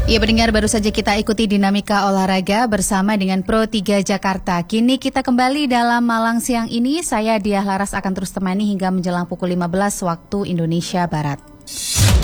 Ya pendengar, baru saja kita ikuti dinamika olahraga bersama dengan Pro 3 Jakarta. Kini kita kembali dalam Malang siang ini. Saya Diah Laras akan terus temani hingga menjelang pukul 15 waktu Indonesia Barat.